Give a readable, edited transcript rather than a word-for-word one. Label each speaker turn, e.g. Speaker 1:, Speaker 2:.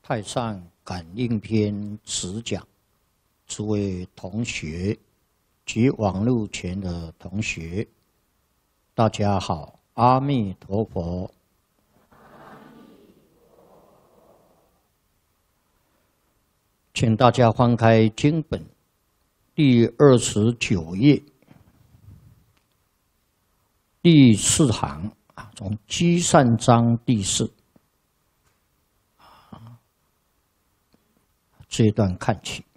Speaker 1: 太上感应篇持讲，诸位同学及网络前的同学，大家好，阿弥陀佛。请大家翻开经本第29页第4行从积善章第4这一段看起。